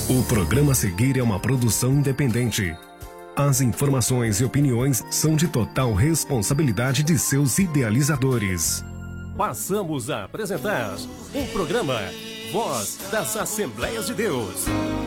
O programa a seguir é uma produção independente. As informações e opiniões são de total responsabilidade de seus idealizadores. Passamos a apresentar o programa Voz das Assembleias de Deus.